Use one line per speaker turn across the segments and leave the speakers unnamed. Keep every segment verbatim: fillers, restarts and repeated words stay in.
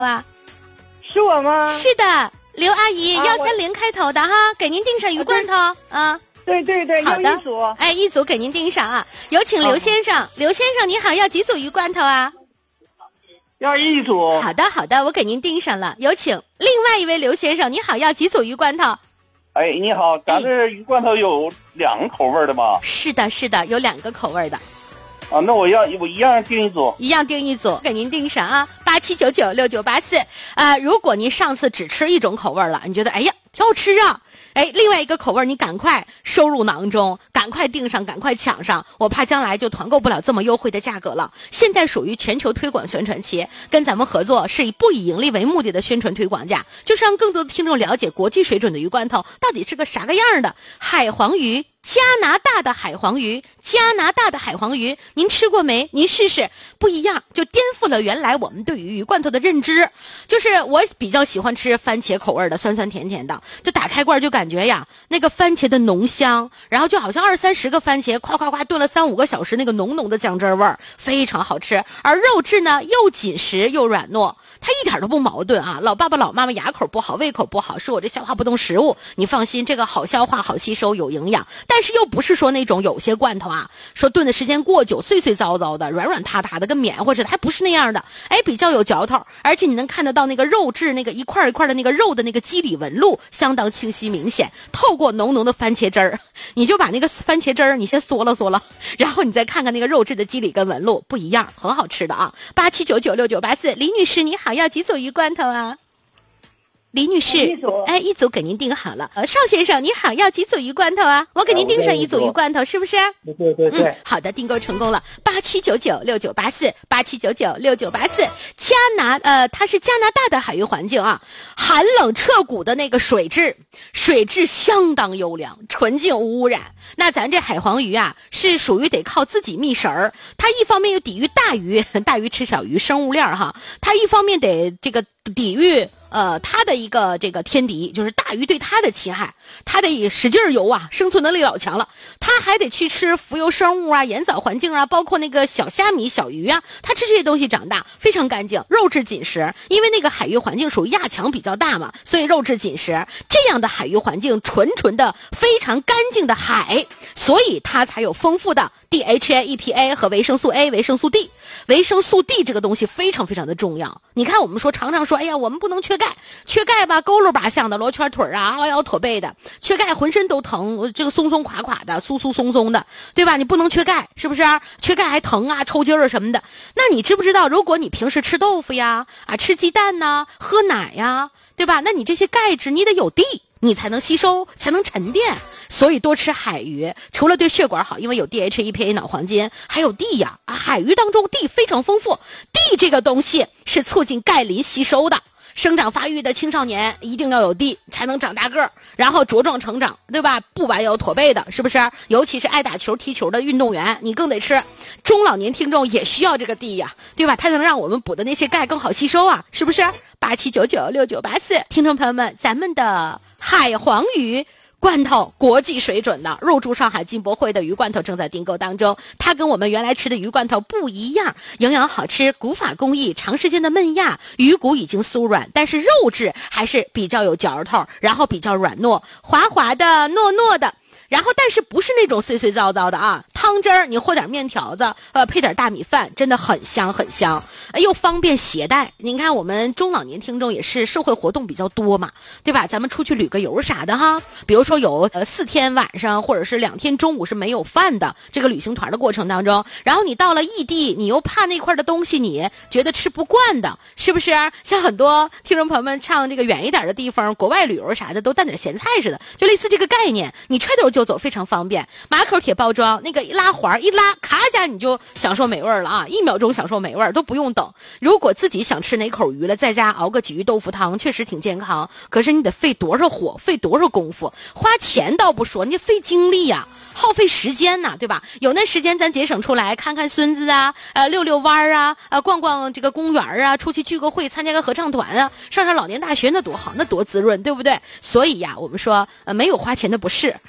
啊？
是我吗？
是的，刘阿姨，
啊
幺三零开头的哈，给您订上鱼罐头啊。啊
对对对，
好的，
要一组。
哎，一组给您订上啊。有请刘先生，刘先生你好，要几组鱼罐头啊？
要一组。
好的好的，我给您订上了。有请另外一位刘先生，你好，要几组鱼罐头？
哎，你好，咱这鱼罐头有两个口味的吧？
是的，是的，有两个口味的。
啊，那我要我一样订一组，
一样订一组，给您订上啊，八七九九六九八四啊。如果您上次只吃一种口味了，你觉得哎呀挺好吃啊，哎，另外一个口味你赶快收入囊中，赶快订上，赶快抢上，我怕将来就团购不了这么优惠的价格了。现在属于全球推广宣传期，跟咱们合作是以不以盈利为目的的宣传推广价，就是让更多的听众了解国际水准的鱼罐头到底是个啥个样的。海黄鱼，加拿大的海黄鱼，加拿大的海黄鱼，您吃过没？您试试，不一样，就颠覆了原来我们对于鱼罐头的认知。就是我比较喜欢吃番茄口味的，酸酸甜甜的，就打开罐就感觉呀，那个番茄的浓香，然后就好像二三十个番茄，夸夸夸炖了三五个小时，那个浓浓的酱汁味儿非常好吃。而肉质呢，又紧实又软糯，它一点都不矛盾啊。老爸爸老妈妈牙口不好，胃口不好，说我这消化不动食物，你放心，这个好消化好吸收有营养。但是又不是说那种有些罐头啊，说炖的时间过久，碎碎糟糟的，软软塌塌的，跟棉花似的，还不是那样的，哎，比较有嚼头，而且你能看得到那个肉质，那个一块一块的那个肉的那个肌理纹路相当清晰明显。透过浓浓的番茄汁儿，你就把那个番茄汁儿你先嗦了嗦了，然后你再看看那个肉质的肌理跟纹路不一样，很好吃的啊。八七九九六九八四，李女士你好，要几组鱼罐头啊？李女士，
一组，
哎，一组给您订好了。呃，邵先生，你好，要几组鱼罐头啊？我给您订上一组鱼罐头，是不是？
对对对对、
嗯，好的，订购成功了。八七九九六九八四，八七九九六九八四。加拿，呃，它是加拿大的海域环境啊，寒冷彻骨的那个水质，水质相当优良，纯净无污染。那咱这海黄鱼啊，是属于得靠自己觅食儿，它一方面又抵御大鱼，大鱼吃小鱼，生物链哈，它一方面得这个抵御。呃，它的一个这个天敌就是大鱼对它的侵害，它得使劲游啊，生存能力老强了。它还得去吃浮游生物啊、盐藻环境啊，包括那个小虾米、小鱼啊，它吃这些东西长大，非常干净，肉质紧实。因为那个海域环境属于亚强比较大嘛，所以肉质紧实。这样的海域环境，纯纯的非常干净的海，所以它才有丰富的 D H A、E P A 和维生素 A、维生素 D。维生素 D 这个东西非常非常的重要。你看我们说常常说，哎呀，我们不能缺钙，缺钙吧，佝偻把向的，罗圈腿啊，凹腰驼背的，缺钙浑身都疼，这个松松垮垮的，酥酥松松的，对吧？你不能缺钙，是不是？缺钙还疼啊，抽筋儿什么的。那你知不知道，如果你平时吃豆腐呀，啊，吃鸡蛋呐，喝奶呀，对吧？那你这些钙质你得有 D，你才能吸收，才能沉淀。所以多吃海鱼，除了对血管好，因为有 D H A、E P A 脑黄金，还有 D 呀啊，海鱼当中 D 非常丰富。D 这个东西是促进钙磷吸收的。生长发育的青少年一定要有 D 才能长大个儿，然后茁壮成长，对吧？不弯腰驼背的，是不是？尤其是爱打球踢球的运动员，你更得吃。中老年听众也需要这个 D 呀，对吧？它能让我们补的那些钙更好吸收啊，是不是？八七九九六九八四，听众朋友们，咱们的海黄鱼罐头国际水准的，入驻上海进博会的鱼罐头正在订购当中。它跟我们原来吃的鱼罐头不一样，营养好吃，古法工艺，长时间的焖压，鱼骨已经酥软，但是肉质还是比较有嚼头，然后比较软糯，滑滑的，糯糯的。然后但是不是那种碎碎糟糟的啊，汤汁儿你和点面条子，呃，配点大米饭，真的很香很香，又方便携带。您看我们中老年听众也是社会活动比较多嘛，对吧？咱们出去旅个游啥的哈，比如说有呃四天晚上或者是两天中午是没有饭的这个旅行团的过程当中，然后你到了异地，你又怕那块的东西你觉得吃不惯的，是不是？像很多听众朋友们上这个远一点的地方，国外旅游啥的都带点咸菜似的，就类似这个概念，你揣兜就走，非常方便。马口铁包装，那个一拉环一拉，咔一下你就享受美味了啊！一秒钟享受美味都不用等。如果自己想吃哪口鱼了，在家熬个鲫鱼豆腐汤，确实挺健康。可是你得费多少火，费多少功夫，花钱倒不说，你费精力呀、啊，耗费时间呐、啊，对吧？有那时间咱节省出来，看看孙子啊，呃，遛遛弯啊，呃，逛逛这个公园啊，出去聚个会，参加个合唱团啊，上上老年大学，那多好，那多滋润，对不对？所以呀，我们说，呃，没有花钱的不是，而我们。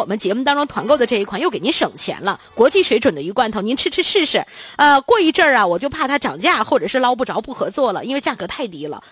我们节目当中团购的这一款又给您省钱了，国际水准的鱼罐头，您吃吃试试。呃，过一阵儿啊，我就怕它涨价，或者是捞不着不合作了，因为价格太低了。